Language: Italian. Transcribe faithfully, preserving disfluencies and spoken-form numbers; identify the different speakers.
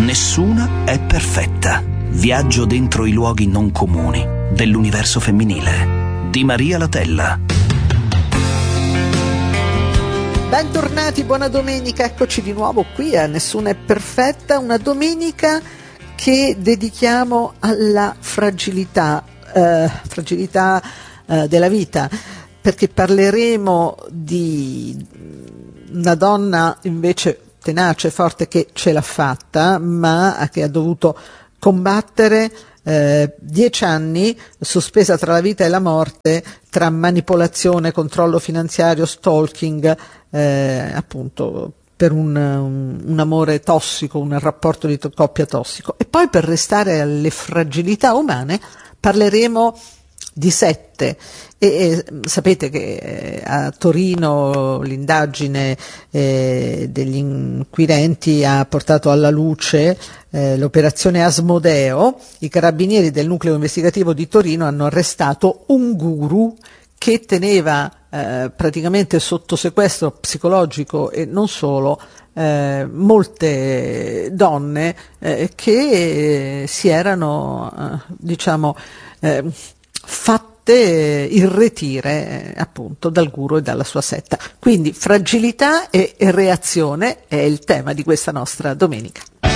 Speaker 1: Nessuna è perfetta. Viaggio dentro i luoghi non comuni dell'universo femminile di Maria Latella.
Speaker 2: Bentornati, buona domenica, eccoci di nuovo qui a Nessuna è perfetta, una domenica che dedichiamo alla fragilità, eh, fragilità eh, della vita, perché parleremo di una donna invece tenace, forte, che ce l'ha fatta, ma che ha dovuto combattere eh, dieci anni sospesa tra la vita e la morte, tra manipolazione, controllo finanziario, stalking, eh, appunto per un, un, un amore tossico, un rapporto di to- coppia tossico. E poi, per restare alle fragilità umane, parleremo di sette. E, e sapete che eh, a Torino l'indagine eh, degli inquirenti ha portato alla luce eh, l'operazione Asmodeo. I carabinieri del nucleo investigativo di Torino hanno arrestato un guru che teneva eh, praticamente sotto sequestro psicologico e non solo eh, molte donne eh, che eh, si erano eh, diciamo eh, fatte irretire eh, appunto dal guru e dalla sua setta. Quindi fragilità e, e reazione è il tema di questa nostra domenica.